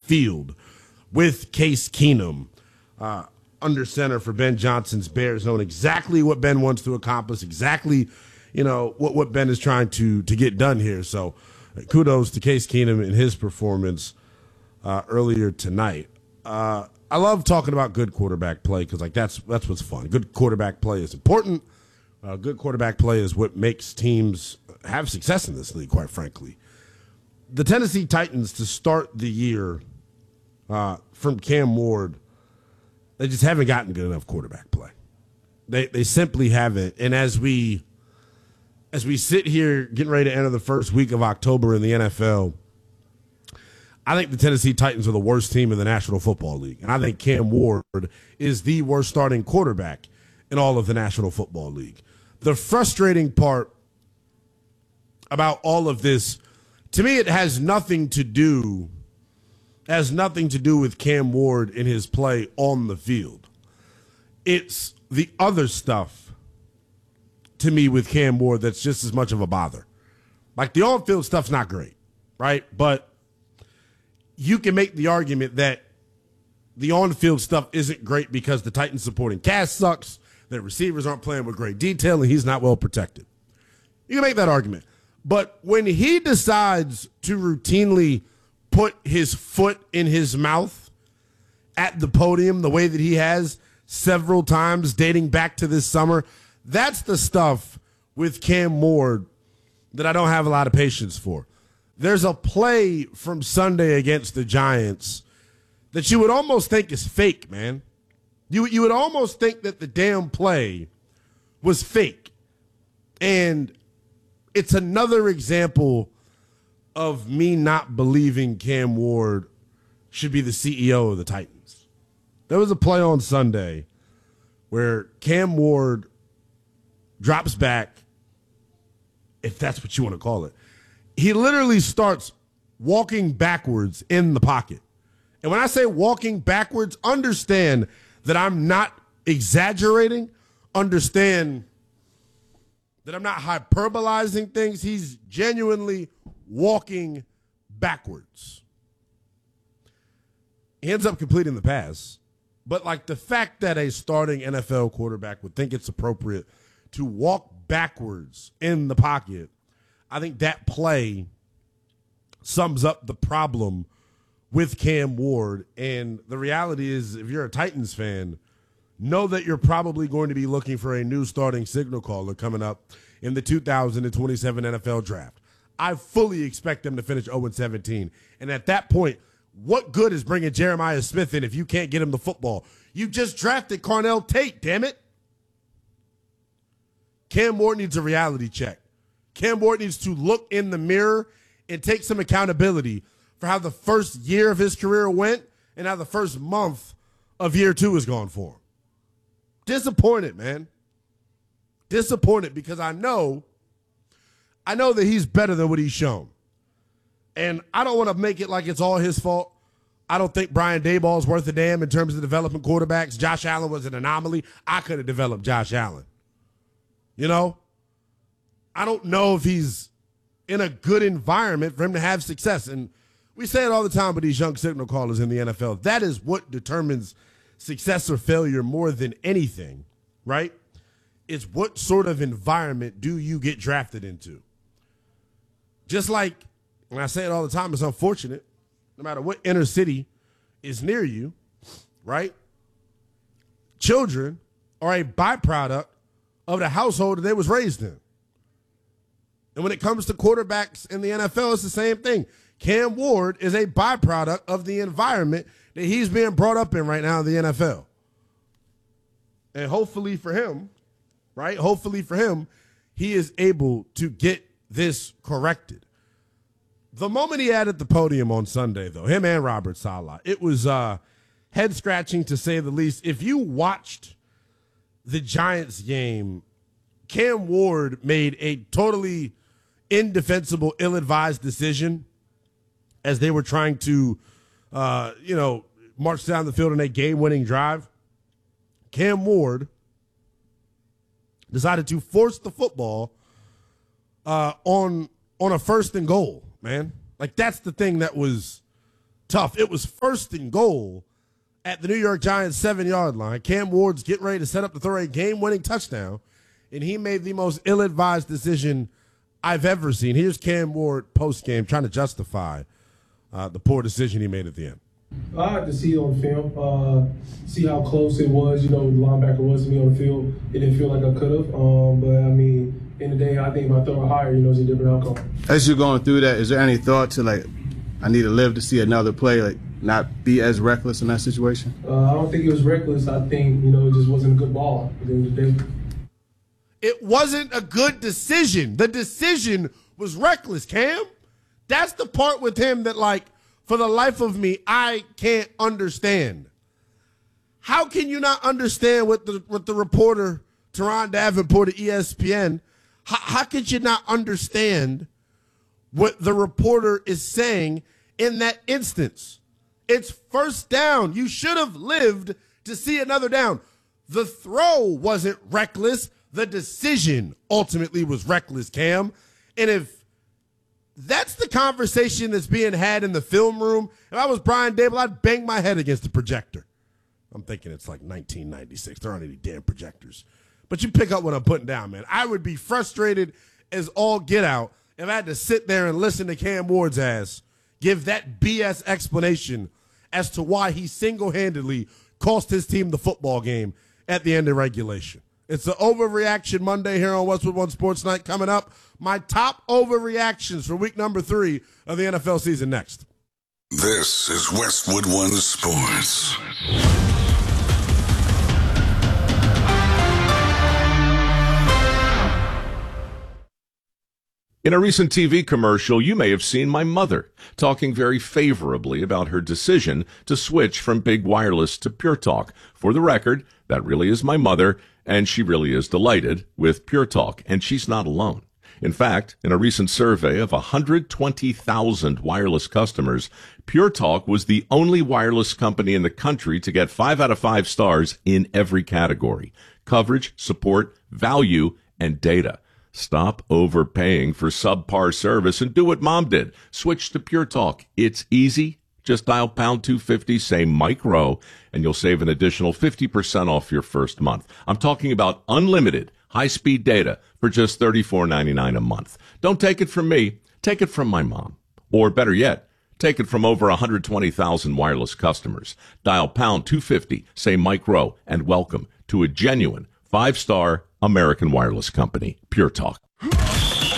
field with Case Keenum under center for Ben Johnson's Bears, knowing exactly what Ben wants to accomplish, exactly, what Ben is trying to get done here. So kudos to Case Keenum and his performance earlier tonight. I love talking about good quarterback play because, that's what's fun. Good quarterback play is important. Good quarterback play is what makes teams have success in this league, quite frankly. The Tennessee Titans, to start the year from Cam Ward, they just haven't gotten good enough quarterback play. They simply haven't. And as we sit here getting ready to enter the first week of October in the NFL, I think the Tennessee Titans are the worst team in the National Football League. And I think Cam Ward is the worst starting quarterback in all of the National Football League. The frustrating part about all of this, to me, it has nothing to do with Cam Ward and his play on the field. It's the other stuff, to me, with Cam Ward that's just as much of a bother. Like, the on-field stuff's not great, right? But you can make the argument that the on-field stuff isn't great because the Titans supporting cast sucks, their receivers aren't playing with great detail, and he's not well protected. You can make that argument. But when he decides to routinely put his foot in his mouth at the podium the way that he has several times dating back to this summer, that's the stuff with Cam Ward that I don't have a lot of patience for. There's a play from Sunday against the Giants that you would almost think is fake, man. You would almost think that the damn play was fake. And it's another example of me not believing Cam Ward should be the CEO of the Titans. There was a play on Sunday where Cam Ward drops back, if that's what you want to call it. He literally starts walking backwards in the pocket. And when I say walking backwards, understand that I'm not exaggerating. Understand that I'm not hyperbolizing things. He's genuinely walking backwards. He ends up completing the pass. But, the fact that a starting NFL quarterback would think it's appropriate to walk backwards in the pocket, I think that play sums up the problem with Cam Ward. And the reality is, if you're a Titans fan, know that you're probably going to be looking for a new starting signal caller coming up in the 2027 NFL Draft. I fully expect them to finish 0-17. And at that point, what good is bringing Jeremiah Smith in if you can't get him the football? You just drafted Carnell Tate, damn it. Cam Ward needs a reality check. Cam Ward needs to look in the mirror and take some accountability for how the first year of his career went and how the first month of year 2 is gone for him. Disappointed, man. Disappointed because I know that he's better than what he's shown. And I don't want to make it like it's all his fault. I don't think Brian Daboll's worth a damn in terms of developing quarterbacks. Josh Allen was an anomaly. I could have developed Josh Allen. I don't know if he's in a good environment for him to have success. And we say it all the time with these young signal callers in the NFL. That is what determines success or failure more than anything, right? Is what sort of environment do you get drafted into? Just like, and I say it all the time, it's unfortunate, no matter what inner city is near you, right? Children are a byproduct of the household that they was raised in. And when it comes to quarterbacks in the NFL, it's the same thing. Cam Ward is a byproduct of the environment that he's being brought up in right now in the NFL. And hopefully for him, right? Hopefully for him, he is able to get this corrected. The moment he added the podium on Sunday, though, him and Robert Saleh, it was head-scratching to say the least. If you watched the Giants game, Cam Ward made a totally indefensible, ill-advised decision as they were trying to, march down the field in a game-winning drive. Cam Ward decided to force the football on a 1st and goal, man. Like, that's the thing that was tough. It was 1st and goal at the New York Giants 7-yard line. Cam Ward's getting ready to set up to throw a game-winning touchdown, and he made the most ill-advised decision I've ever seen. Here's Cam Ward post-game trying to justify the poor decision he made at the end. I had to see it on film, see how close it was. The linebacker was to me on the field. It didn't feel like I could have. But, I mean, in the day, I think if I throw it higher, it's a different outcome. As you're going through that, is there any thought to, I need to live to see another play, not be as reckless in that situation? I don't think it was reckless. I think, it just wasn't a good ball at the end of the day. It wasn't a good decision. The decision was reckless, Cam. That's the part with him that, for the life of me, I can't understand. How can you not understand what the reporter, Teron Davenport at ESPN, how could you not understand what the reporter is saying in that instance? It's 1st down. You should have lived to see another down. The throw wasn't reckless. The decision ultimately was reckless, Cam. And if that's the conversation that's being had in the film room, if I was Brian Dable, I'd bang my head against the projector. I'm thinking it's 1996. There aren't any damn projectors. But you pick up what I'm putting down, man. I would be frustrated as all get out if I had to sit there and listen to Cam Ward's ass give that BS explanation as to why he single-handedly cost his team the football game at the end of regulation. It's the Overreaction Monday here on Westwood One Sports Night. Coming up, my top overreactions for week number 3 of the NFL season next. This is Westwood One Sports. In a recent TV commercial, you may have seen my mother talking very favorably about her decision to switch from Big Wireless to Pure Talk. For the record, that really is my mother, and she really is delighted with Pure Talk, and she's not alone. In fact, in a recent survey of 120,000 wireless customers, Pure Talk was the only wireless company in the country to get 5 out of 5 stars in every category: coverage, support, value, and data. Stop overpaying for subpar service and do what Mom did. Switch to Pure Talk. It's easy. Just dial pound 250, say Mike Rowe, and you'll save an additional 50% off your first month. I'm talking about unlimited high-speed data for just $34.99 a month. Don't take it from me. Take it from my mom. Or better yet, take it from over 120,000 wireless customers. Dial pound 250, say Mike Rowe, and welcome to a genuine 5-star American wireless company, Pure Talk.